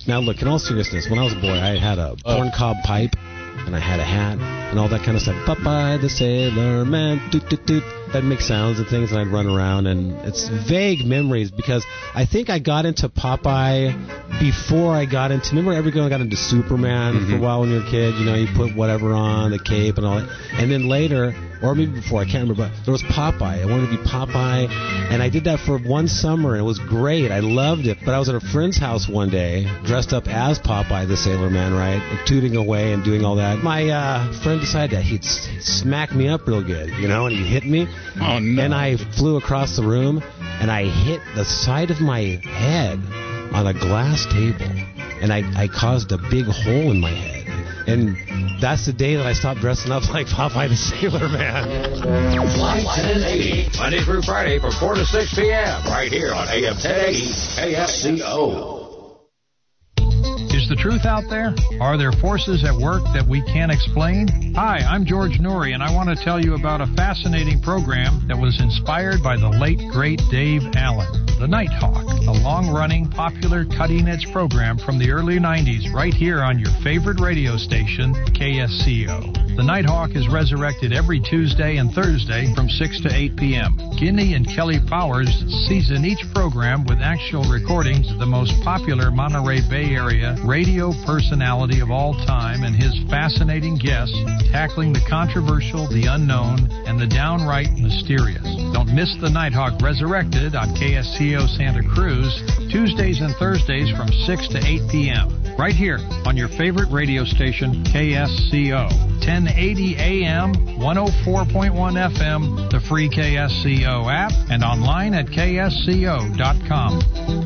Now, look, in all seriousness, when I was a boy, I had a corncob pipe, and I had a hat, and all that kind of stuff. Popeye the Sailor Man, toot, toot, toot. I'd make sounds and things, and I'd run around, and it's vague memories, because I think I got into Popeye before I got into, remember every girl got into Superman for a while when you were a kid, you know, you put whatever on, the cape and all that, and then later, or maybe before, I can't remember, but there was Popeye. I wanted to be Popeye, and I did that for one summer, and it was great. I loved it, but I was at a friend's house one day, dressed up as Popeye the Sailor Man, right, tooting away and doing all that. My friend decided that he'd smack me up real good, you know, and he hit me. Oh, no. And I flew across the room, and I hit the side of my head on a glass table, and I caused a big hole in my head. And that's the day that I stopped dressing up like Popeye the Sailor Man. Flight 1080, Monday through Friday from 4 to 6 p.m. right here on AM 1080 KFCO. Is the truth out there? Are there forces at work that we can't explain? Hi, I'm George Noory, and I want to tell you about a fascinating program that was inspired by the late, great Dave Allen. The Nighthawk, a long-running, popular, cutting-edge program from the early 90s right here on your favorite radio station, KSCO. The Nighthawk is resurrected every Tuesday and Thursday from 6 to 8 p.m. Guinea and Kelly Powers season each program with actual recordings of the most popular Monterey Bay Area radio personality of all time and his fascinating guests tackling the controversial, the unknown, and the downright mysterious. Don't miss the Nighthawk Resurrected on KSCO Santa Cruz, Tuesdays and Thursdays from 6 to 8 p.m. right here on your favorite radio station, KSCO. 1080 AM, 104.1 FM, the free KSCO app, and online at ksco.com.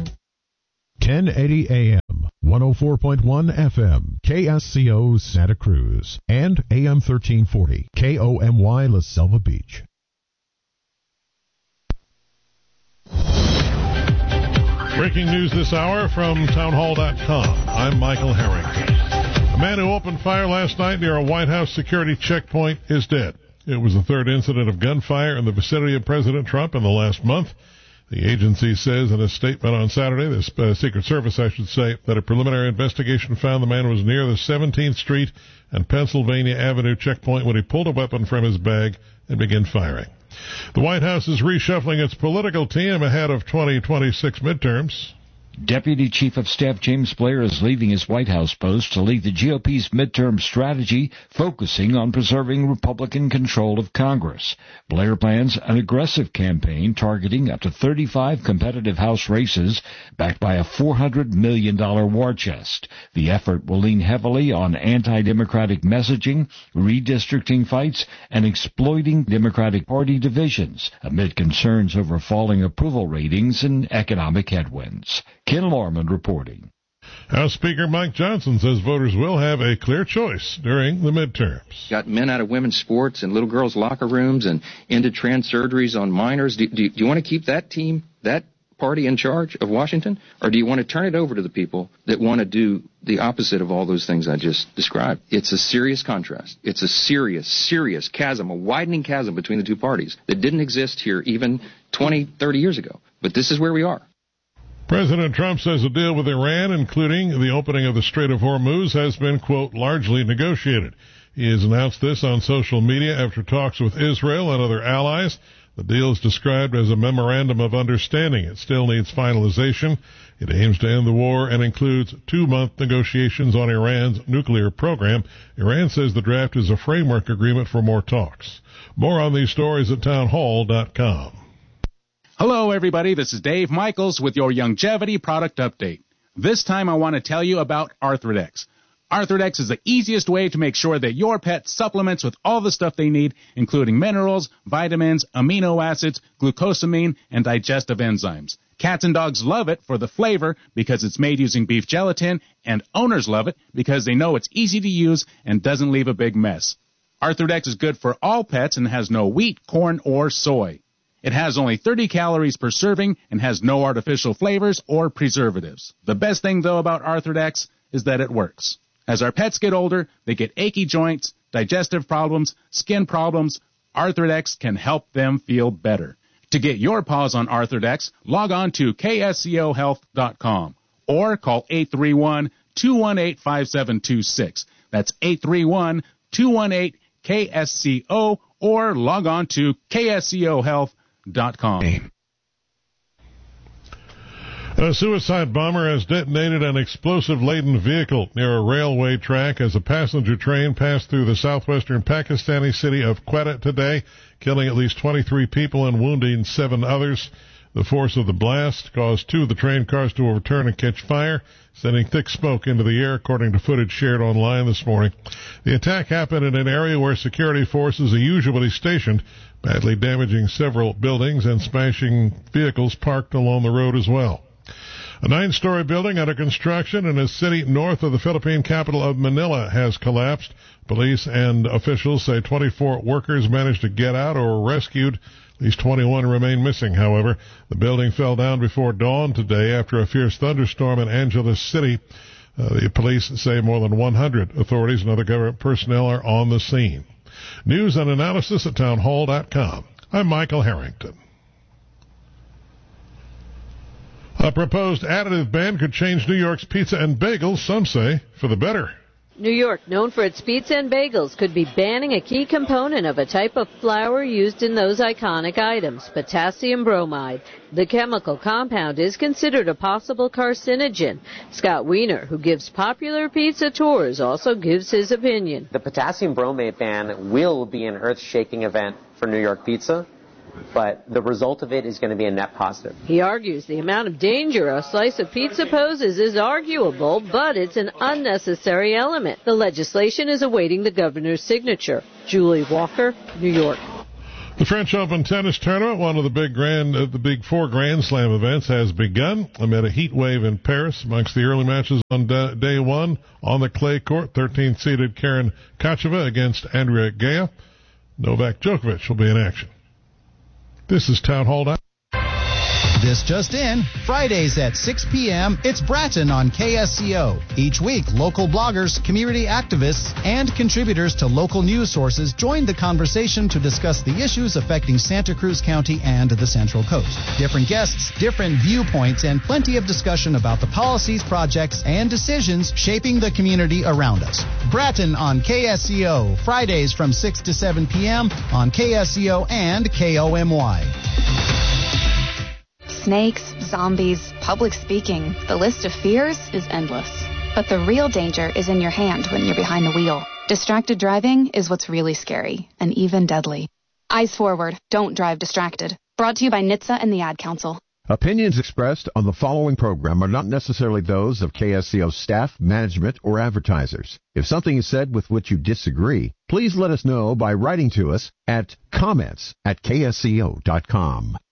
1080 AM, 104.1 FM, KSCO Santa Cruz, and AM 1340, KOMY La Selva Beach. Breaking news this hour from townhall.com. I'm Michael Herring. A man who opened fire last night near a White House security checkpoint is dead. It was the third incident of gunfire in the vicinity of President Trump in the last month. The agency says in a statement on Saturday, the Secret Service, I should say, that a preliminary investigation found the man was near the 17th Street and Pennsylvania Avenue checkpoint when he pulled a weapon from his bag and began firing. The White House is reshuffling its political team ahead of 2026 midterms. Deputy Chief of Staff James Blair is leaving his White House post to lead the GOP's midterm strategy, focusing on preserving Republican control of Congress. Blair plans an aggressive campaign targeting up to 35 competitive House races, backed by a $400 million war chest. The effort will lean heavily on anti-democratic messaging, redistricting fights, and exploiting Democratic Party divisions, amid concerns over falling approval ratings and economic headwinds. Ken Lorman reporting. House Speaker Mike Johnson says voters will have a clear choice during the midterms. Got men out of women's sports and little girls' locker rooms and ended trans surgeries on minors. Do you want to keep that team, that party in charge of Washington? Or do you want to turn it over to the people that want to do the opposite of all those things I just described? It's a serious contrast. It's a serious chasm, a widening chasm between the two parties that didn't exist here even 20, 30 years ago. But this is where we are. President Trump says a deal with Iran, including the opening of the Strait of Hormuz, has been, quote, largely negotiated. He has announced this on social media after talks with Israel and other allies. The deal is described as a memorandum of understanding. It still needs finalization. It aims to end the war and includes 2-month negotiations on Iran's nuclear program. Iran says the draft is a framework agreement for more talks. More on these stories at townhall.com. Hello, everybody. This is Dave Michaels with your Longevity product update. This time I want to tell you about Arthrodex. Arthrodex is the easiest way to make sure that your pet supplements with all the stuff they need, including minerals, vitamins, amino acids, glucosamine, and digestive enzymes. Cats and dogs love it for the flavor because it's made using beef gelatin, and owners love it because they know it's easy to use and doesn't leave a big mess. Arthrodex is good for all pets and has no wheat, corn, or soy. It has only 30 calories per serving and has no artificial flavors or preservatives. The best thing, though, about Arthrodex is that it works. As our pets get older, they get achy joints, digestive problems, skin problems. Arthrodex can help them feel better. To get your paws on Arthrodex, log on to kscohealth.com. or call 831-218-5726. That's 831-218-KSCO, or log on to kscohealth.com. A suicide bomber has detonated an explosive-laden vehicle near a railway track as a passenger train passed through the southwestern Pakistani city of Quetta today, killing at least 23 people and wounding 7 others. The force of the blast caused 2 of the train cars to overturn and catch fire, sending thick smoke into the air, according to footage shared online this morning. The attack happened in an area where security forces are usually stationed, badly damaging several buildings and smashing vehicles parked along the road as well. A 9-story building under construction in a city north of the Philippine capital of Manila has collapsed. Police and officials say 24 workers managed to get out or were rescued. At least 21 remain missing, however. The building fell down before dawn today after a fierce thunderstorm in Angeles City. The police say more than 100 authorities and other government personnel are on the scene. News and analysis at townhall.com. I'm Michael Harrington. A proposed additive ban could change New York's pizza and bagels, some say, for the better. New York, known for its pizza and bagels, could be banning a key component of a type of flour used in those iconic items, potassium bromide. The chemical compound is considered a possible carcinogen. Scott Wiener, who gives popular pizza tours, also gives his opinion. The potassium bromide ban will be an earth-shaking event for New York pizza, but the result of it is going to be a net positive. He argues the amount of danger a slice of pizza poses is arguable, but it's an unnecessary element. The legislation is awaiting the governor's signature. Julie Walker, New York. The French Open tennis tournament, one of the big 4 Grand Slam events, has begun amid a heat wave in Paris. Amongst the early matches on day 1 on the clay court, 13th-seeded Karen Khachanova against Andrea Gea. Novak Djokovic will be in action. This is Town Hall. This just in, Fridays at 6 p.m., it's Bratton on KSCO. Each week, local bloggers, community activists, and contributors to local news sources join the conversation to discuss the issues affecting Santa Cruz County and the Central Coast. Different guests, different viewpoints, and plenty of discussion about the policies, projects, and decisions shaping the community around us. Bratton on KSCO, Fridays from 6 to 7 p.m. on KSCO and KOMY. Snakes, zombies, public speaking, the list of fears is endless. But the real danger is in your hand when you're behind the wheel. Distracted driving is what's really scary, and even deadly. Eyes forward, don't drive distracted. Brought to you by NHTSA and the Ad Council. Opinions expressed on the following program are not necessarily those of KSCO staff, management, or advertisers. If something is said with which you disagree, please let us know by writing to us at comments@ksco.com.